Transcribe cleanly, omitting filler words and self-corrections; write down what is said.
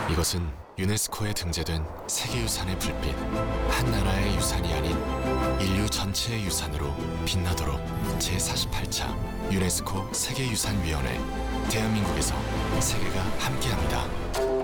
이것은 유네스코에 등재된 세계유산의 불빛, 한 나라의 유산이 아닌 인류 전체의 유산으로 빛나도록 제48차 유네스코 세계유산위원회. 대한민국에서 세계가 함께합니다.